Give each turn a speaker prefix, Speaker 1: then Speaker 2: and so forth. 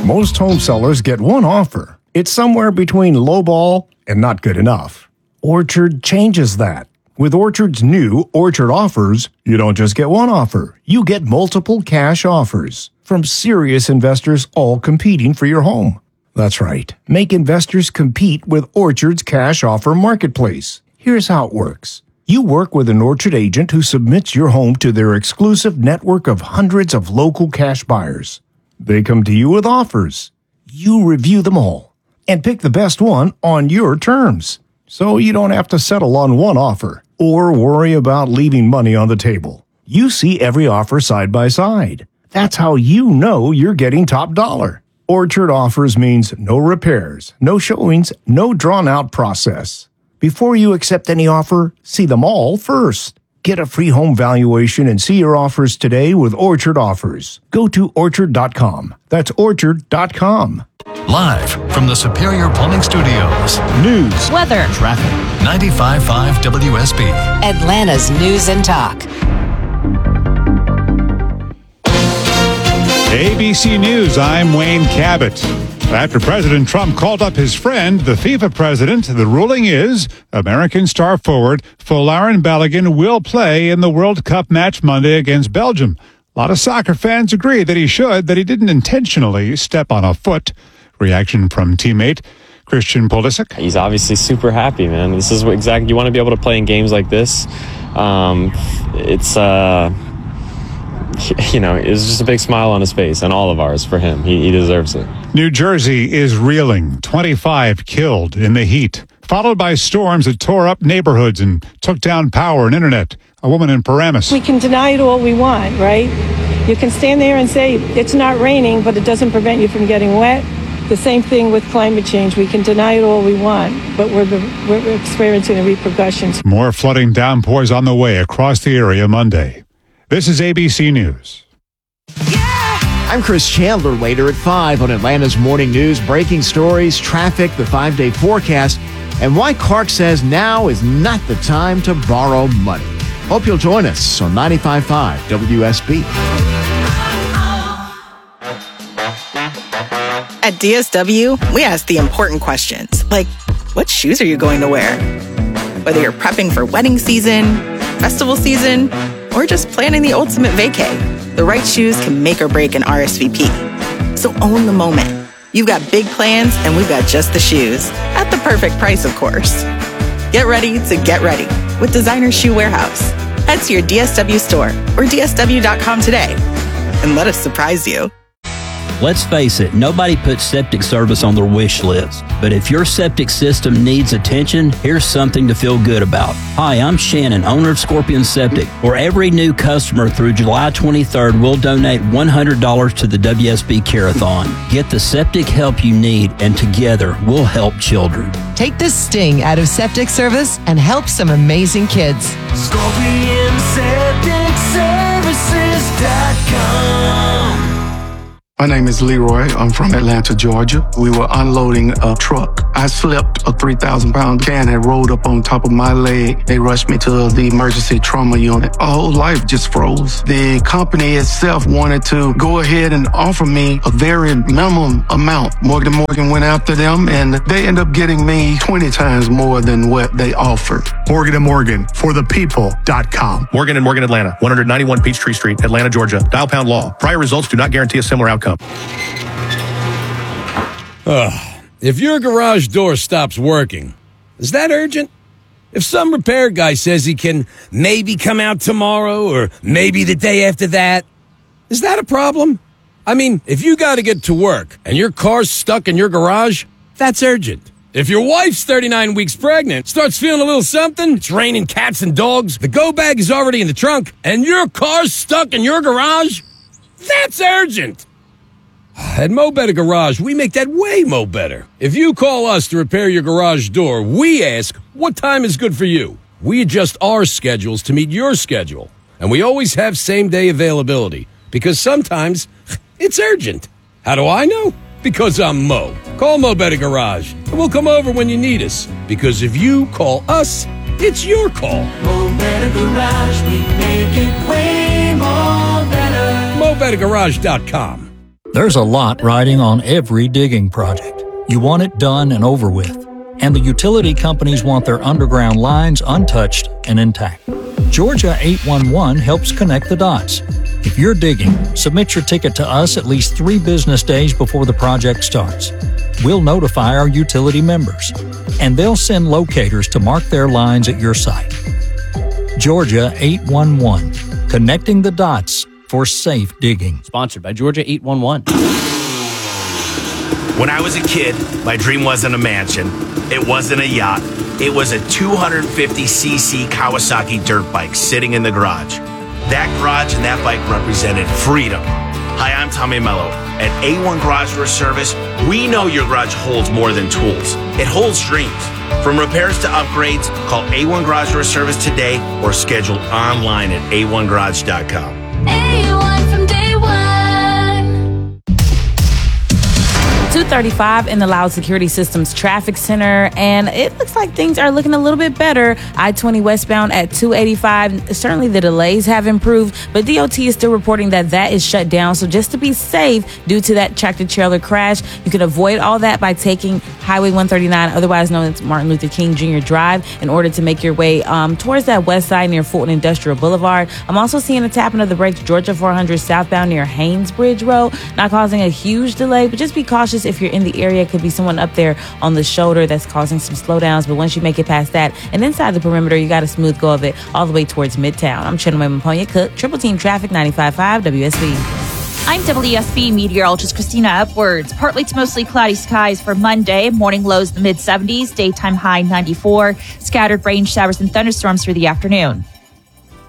Speaker 1: most home sellers get one offer. It's somewhere between lowball and not good enough. Orchard changes that. With Orchard's new Orchard Offers, you don't just get one offer. You get multiple cash offers from serious investors all competing for your home. That's right. Make investors compete with Orchard's cash offer marketplace. Here's how it works. You work with an Orchard agent who submits your home to their exclusive network of hundreds of local cash buyers. They come to you with offers. You review them all and pick the best one on your terms. So you don't have to settle on one offer or worry about leaving money on the table. You see every offer side by side. That's how you know you're getting top dollar. Orchard Offers means no repairs, no showings, no drawn-out process. Before you accept any offer, see them all first. Get a free home valuation and see your offers today with Orchard Offers. Go to Orchard.com. That's Orchard.com.
Speaker 2: Live from the Superior Plumbing Studios.
Speaker 3: News,
Speaker 4: weather,
Speaker 2: traffic. 95.5 WSB.
Speaker 4: Atlanta's News and Talk.
Speaker 3: ABC News, I'm Wayne Cabot. After President Trump called up his friend, the FIFA president, the ruling is American star forward Folarin Balogun will play in the World Cup match Monday against Belgium. A lot of soccer fans agree that he should, that he didn't intentionally step on a foot. Reaction from teammate Christian Pulisic.
Speaker 5: He's obviously super happy, man. This is what exactly you want to be able to play in games like this. It's just a big smile on his face, and all of ours for him. He deserves it.
Speaker 3: New Jersey is reeling. 25 killed in the heat, followed by storms that tore up neighborhoods and took down power and internet. A woman in Paramus.
Speaker 6: We can deny it all we want, right? You can stand there and say it's not raining, but it doesn't prevent you from getting wet. The same thing with climate change. We can deny it all we want, but we're experiencing the repercussions.
Speaker 3: More flooding downpours on the way across the area Monday. This is ABC News.
Speaker 7: I'm Chris Chandler. Later at 5 on Atlanta's Morning News, breaking stories, traffic, the 5-day forecast, and why Clark says now is not the time to borrow money. Hope you'll join us on 95.5 WSB.
Speaker 8: At DSW, we ask the important questions, like what shoes are you going to wear? Whether you're prepping for wedding season, festival season, or just planning the ultimate vacay, the right shoes can make or break an RSVP. So own the moment. You've got big plans, and we've got just the shoes. At the perfect price, of course. Get ready to get ready with Designer Shoe Warehouse. Head to your DSW store or DSW.com today and let us surprise you.
Speaker 9: Let's face it, nobody puts septic service on their wish list. But if your septic system needs attention, here's something to feel good about. Hi, I'm Shannon, owner of Scorpion Septic. For every new customer through July 23rd, we'll donate $100 to the WSB Care-a-thon. Get the septic help you need, and together we'll help children.
Speaker 10: Take the sting out of septic service and help some amazing kids.
Speaker 11: ScorpionSepticServices.com. My name is Leroy. I'm from Atlanta, Georgia. We were unloading a truck. I slipped a 3,000-pound can that rolled up on top of my leg. They rushed me to the emergency trauma unit. My whole life just froze. The company itself wanted to go ahead and offer me a very minimum amount. Morgan & Morgan went after them, and they ended up getting me 20 times more than what they offered.
Speaker 12: Morgan & Morgan, forthepeople.com.
Speaker 13: Morgan & Morgan Atlanta, 191 Peachtree Street, Atlanta, Georgia. Dial pound law. Prior results do not guarantee a similar outcome.
Speaker 14: If your garage door stops working, is that urgent? If some repair guy says he can maybe come out tomorrow or maybe the day after that, is that a problem? I mean, if you got to get to work and your car's stuck in your garage, that's urgent. If your wife's 39 weeks pregnant, starts feeling a little something, it's raining cats and dogs, the go bag is already in the trunk, and your car's stuck in your garage, that's urgent. At Mo Better Garage, we make that way mo better. If you call us to repair your garage door, we ask, what time is good for you? We adjust our schedules to meet your schedule. And we always have same-day availability, because sometimes it's urgent. How do I know? Because I'm Mo. Call Mo Better Garage, and we'll come over when you need us. Because if you call us, it's your call.
Speaker 15: Mo Better Garage, we make it way more better.
Speaker 14: MoBetterGarage.com.
Speaker 15: There's a lot riding on every digging project. You want it done and over with. And the utility companies want their underground lines untouched and intact. Georgia 811 helps connect the dots. If you're digging, submit your ticket to us at least 3 business days before the project starts. We'll notify our utility members, and they'll send locators to mark their lines at your site. Georgia 811, connecting the dots for safe digging.
Speaker 16: Sponsored by Georgia 811.
Speaker 17: When I was a kid, my dream wasn't a mansion. It wasn't a yacht. It was a 250cc Kawasaki dirt bike sitting in the garage. That garage and that bike represented freedom. Hi, I'm Tommy Mello. At A1 Garage Door Service, we know your garage holds more than tools. It holds dreams. From repairs to upgrades, call A1 Garage Door Service today or schedule online at a1garage.com.
Speaker 18: A1 from day one.
Speaker 19: 235 in the Loud Security Systems Traffic Center, and it looks like things are looking a little bit better. I-20 westbound at 285, certainly the delays have improved, but DOT is still reporting that is shut down. So just to be safe due to that tractor-trailer crash, you can avoid all that by taking Highway 139, otherwise known as Martin Luther King Jr. Drive, in order to make your way towards that west side near Fulton Industrial Boulevard. I'm also seeing a tapping of the brakes, Georgia 400 southbound near Haynes Bridge Road, not causing a huge delay, but just be cautious if you're in the area. Could be someone up there on the shoulder that's causing some slowdowns, but once you make it past that and inside the perimeter, you got a smooth go of it all the way towards Midtown. I'm Channel Maponia Cook, Triple Team Traffic 95.5 WSB.
Speaker 20: I'm WSB meteorologist Christina Upwards. Partly to mostly cloudy skies for Monday. Morning lows in the mid-70s, daytime high 94. Scattered rain showers and thunderstorms through the afternoon.